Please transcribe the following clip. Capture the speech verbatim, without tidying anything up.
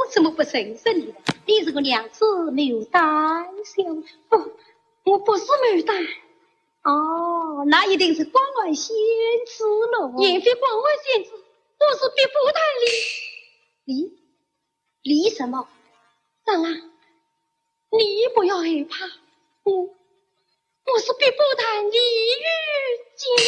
怎么不承认你？你是个娘子牡丹小姐。不，我不是牡丹。哦，那一定是关外仙子了。 也非关外仙子，我是别不谈离。离离什么？ 长啊，你不要害怕，我我是别不谈离遇见。